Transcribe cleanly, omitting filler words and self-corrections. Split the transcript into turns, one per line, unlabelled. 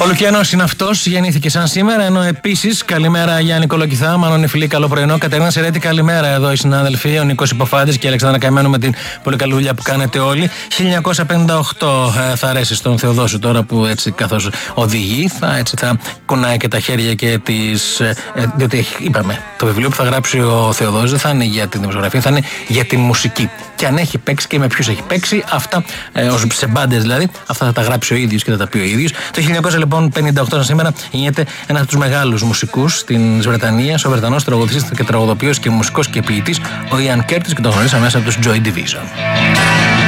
Ο Λουκιανός είναι αυτός, γεννήθηκε σαν σήμερα. Ενώ επίσης, καλημέρα Γιάννη Κολοκυθά, Μάνο Νεφιλή, καλό πρωινό. Κατερίνα Σερέτη, καλημέρα εδώ οι συνάδελφοι. Ο Νίκος Υποφάντης και η Αλεξάνδρα Καημένο με την πολύ καλή δουλειά που κάνετε όλοι. 1958 θα αρέσει στον Θεοδόσιο τώρα που έτσι καθώς οδηγεί, θα κουνάει και τα χέρια και τις. Διότι είπαμε, το βιβλίο που θα γράψει ο Θεοδόσιος δεν θα είναι για την δημοσιογραφία, θα είναι για την μουσική. Και αν έχει παίξει και με ποιους έχει παίξει, αυτά, σε μπάντες δηλαδή, αυτά θα τα γράψει ο ίδιος και θα τα πει ο ίδιος. Το 1958 σήμερα γεννιέται ένας από τους μεγάλους μουσικούς της Βρετανίας, ο Βρετανός τραγουδιστής και τραγουδοποιός και μουσικός και ποιητής, ο Ιαν Κέρτις, και το γνωρίσαμε μέσα από τους Joy Division.